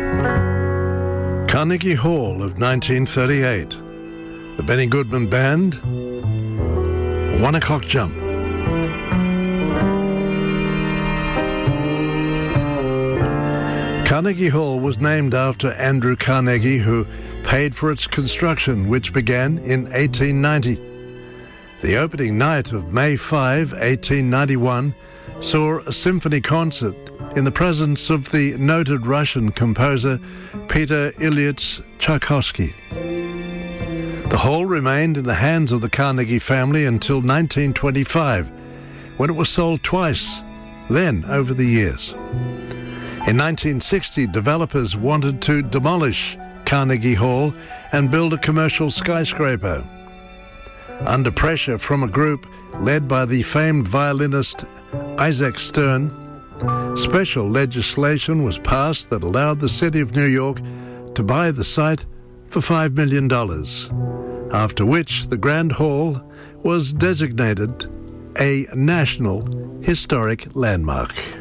Carnegie Hall of 1938. The Benny Goodman Band. 1 o'clock jump. Carnegie Hall was named after Andrew Carnegie, who paid for its construction, which began in 1890. The opening night of May 5, 1891, saw a symphony concert in the presence of the noted Russian composer Peter Ilyich Tchaikovsky. The hall remained in the hands of the Carnegie family until 1925, when it was sold twice, then over the years. In 1960, developers wanted to demolish Carnegie Hall and build a commercial skyscraper. Under pressure from a group led by the famed violinist Isaac Stern, special legislation was passed that allowed the city of New York to buy the site for $5 million, after which the Grand Hall was designated a National Historic Landmark.